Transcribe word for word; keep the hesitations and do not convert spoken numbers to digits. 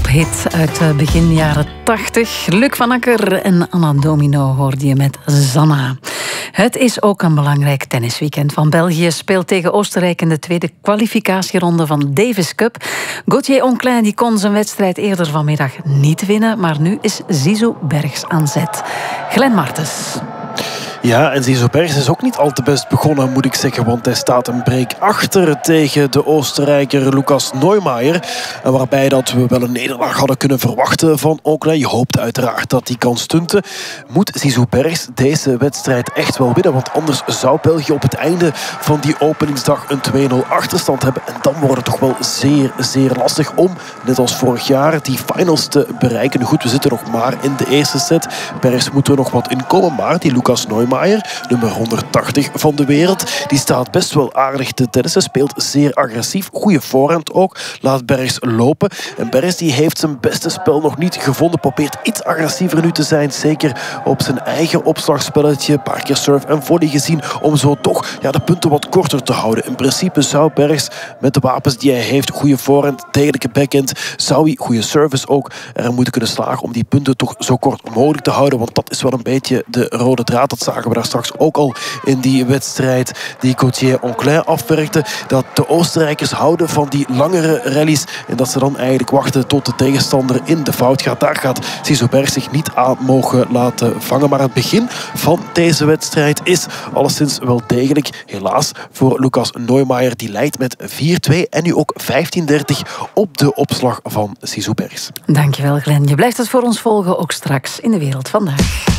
Tophit uit begin jaren tachtig. Luc van Akker en Anna Domino hoorde je met Zanna. Het is ook een belangrijk tennisweekend. Van België speelt tegen Oostenrijk in de tweede kwalificatieronde van de Davis Cup. Gauthier Onclin die kon zijn wedstrijd eerder vanmiddag niet winnen, maar nu is Zizou Bergs aan zet. Glenn Martens. Ja, en Zizou Bergs is ook niet al te best begonnen, moet ik zeggen. Want hij staat een break achter tegen de Oostenrijker Lukas Neumeier. En waarbij dat we wel een nederlaag hadden kunnen verwachten van Onclin. Je hoopt uiteraard dat hij kan stunten. Moet Zizou Bergs deze wedstrijd echt wel winnen. Want anders zou België op het einde van die openingsdag een twee nul achterstand hebben. En dan wordt het toch wel zeer, zeer lastig om, net als vorig jaar, die finals te bereiken. Goed, we zitten nog maar in de eerste set. Bergs moet er nog wat in komen. Maar die Lukas Neumeier, nummer honderdtachtig van de wereld, die staat best wel aardig te tennissen, speelt zeer agressief, goede voorhand ook, laat Bergs lopen. En Bergs die heeft zijn beste spel nog niet gevonden, probeert iets agressiever nu te zijn, zeker op zijn eigen opslagspelletje, een paar keer serve en volley gezien, om zo toch ja, de punten wat korter te houden. In principe zou Bergs met de wapens die hij heeft, goede voorhand, degelijke backhand, zou hij goede service ook er moeten kunnen slagen om die punten toch zo kort mogelijk te houden, want dat is wel een beetje de rode draad. Dat zagen we daar straks ook al in die wedstrijd die Gauthier Onclin afwerkte. Dat de Oostenrijkers houden van die langere rallies en dat ze dan eigenlijk wachten tot de tegenstander in de fout gaat. Daar gaat Zizou Bergs zich niet aan mogen laten vangen. Maar het begin van deze wedstrijd is alleszins wel degelijk, helaas, voor Lukas Neumeier. Die leidt met vier twee en nu ook vijftien dertig op de opslag van Zizou Bergs. Dankjewel, Glenn. Je blijft het voor ons volgen, ook straks in De Wereld Vandaag.